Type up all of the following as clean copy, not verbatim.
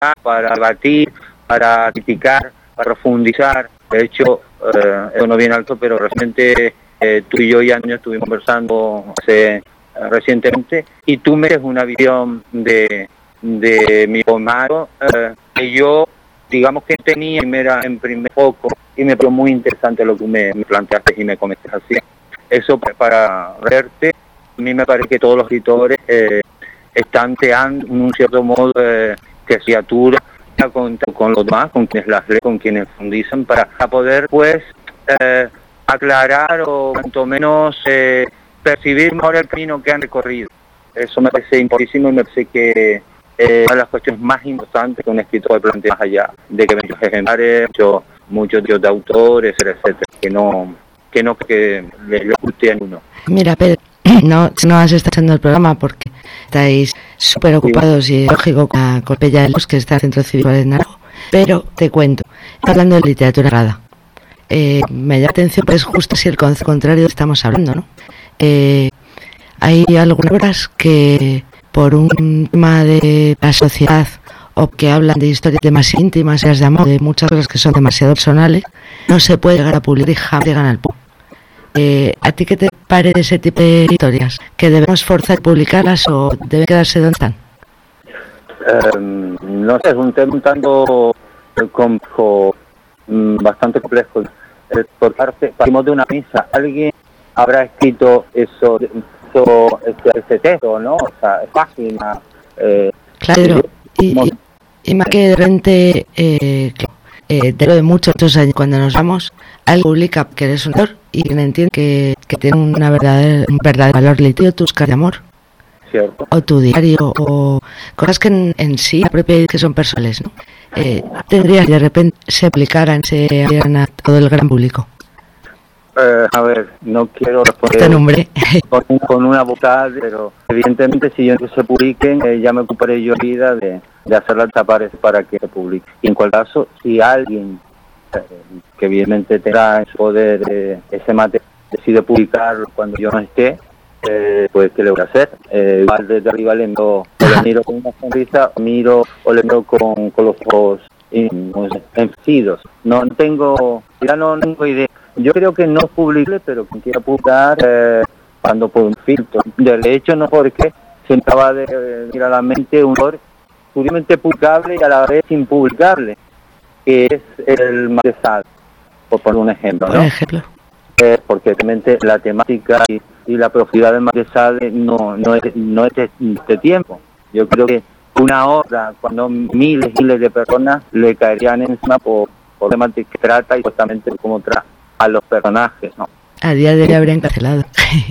para debatir, para criticar, para profundizar. De hecho, eso no viene alto, pero recientemente tú y yo ya estuvimos conversando recientemente, y tú me das una visión de mi formato que yo, digamos que tenía en primer foco, y me pareció muy interesante lo que me planteaste y me comentaste así. Eso para verte, a mí me parece que todos los escritores están creando en un cierto modo criatura con los demás, con quienes las leen, con quienes profundizan, para poder pues aclarar o cuanto menos percibir mejor el camino que han recorrido. Eso me parece importantísimo, y me parece que una de las cuestiones más importantes que un escritor plantea, más allá de que muchos ejemplares, muchos de autores, etcétera, que les guste a uno. Mira, Pedro, no has estado haciendo el programa porque estáis súper ocupados, y es lógico con la Corpella del Bosque, que está en el Centro Cívico de Naranjo, pero te cuento, hablando de literatura narrada, me llama la atención, pues justo si el contrario estamos hablando, ¿no? Hay algunas obras que por un tema de la sociedad, o que hablan de historias demasiado íntimas, de amor, de muchas cosas que son demasiado personales, no se puede llegar a publicar y jamás llegan al público. ¿A ti qué te parece ese tipo de historias? ¿Que debemos forzar a publicarlas o deben quedarse donde están? No sé, es un tema un tanto complejo, bastante complejo. Por parte, partimos de una misa, alguien habrá escrito ese texto, ¿no? O sea, página. Claro, y más que de repente, dentro de muchos años, cuando nos vamos, alguien publica que eres un autor y quien entiende que tiene un verdadero valor literario, tus cartas de amor, cierto, o tu diario, o cosas que en sí, la propia, que son personales, ¿no? Tendría que de repente se aplicaran, se abrieran a todo el gran público. A ver, no quiero responder con una botada, pero evidentemente si yo no se publiquen, ya me ocuparé yo vida de hacerla tapar para que se publique. Y en cualquier caso, si alguien que evidentemente tenga en su poder ese material decide publicarlo cuando yo no esté, pues ¿qué le voy a hacer? Igual desde arriba le miro con una sonrisa, o le miro con los ojos enfurecidos. No tengo idea. Yo creo que no es publicable, pero quien quiera publicar, cuando por un filtro. De hecho, no, porque se me acaba de ir a la mente un autor puramente publicable y a la vez impublicable, que es el Marqués de Sade, por poner un ejemplo, ¿no? Por ejemplo. Porque realmente la temática y la profundidad del Marqués de Sade no es de tiempo. Yo creo que una obra, cuando miles de personas le caerían encima por temas de que trata y justamente cómo trata a los personajes, ¿no? A día de hoy habrían cancelado.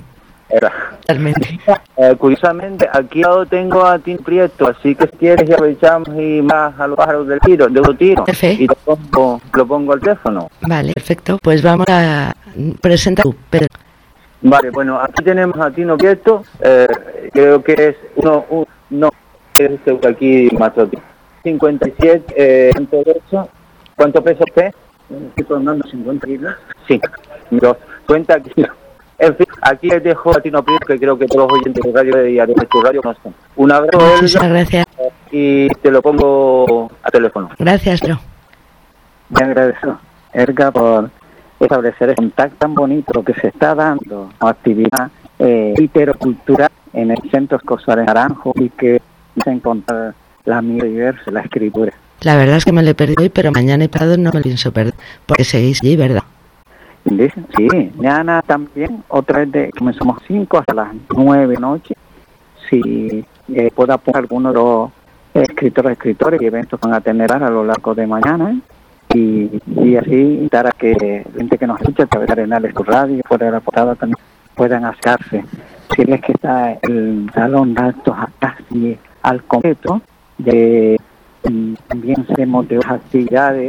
Totalmente. Curiosamente, aquí al lado tengo a Tim Prieto, así que si quieres ya aprovechamos y más a los pájaros del tiro, Perfecto. Y lo pongo al teléfono. Vale, perfecto. Pues vamos a presentar tú, Pedro. Vale, bueno, aquí tenemos a Tino Prieto, creo que es es aquí más 57, ¿cuánto peso usted? Estoy tomando 50 kilos. Sí, 50 kilos. En fin, aquí les dejo a Tino Prieto, que creo que todos los oyentes de radio y de tu radio conocen. Un abrazo, muchísimas gracias. Y te lo pongo a teléfono. Gracias, Pedro. Me agradezco, Erga, por establecer ese contacto tan bonito que se está dando, actividad literocultural en el Centro Escolar de Naranjo, y que se encontrar la mía diversa, la escritura. La verdad es que me lo he perdido hoy, pero mañana y pasado no me lo pienso perder, porque seguís allí, ¿verdad? Sí, mañana también, otra vez comenzamos 5 hasta las 9 de noche. Si puedo apoyar algunos de los escritores y eventos que van a tener a lo largo de mañana, y así dar a que la gente que nos escucha a través de Arenales tu radio, fuera de la portada, también puedan acercarse. Si es que está el salón de actos casi al completo, también hacemos de otras actividades